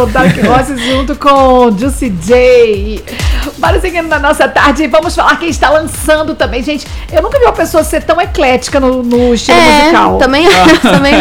Girl, Dark Horse junto com Juicy J. Bora seguindo na nossa tarde, vamos falar quem está lançando também. Gente, eu nunca vi uma pessoa ser tão eclética no estilo musical. Também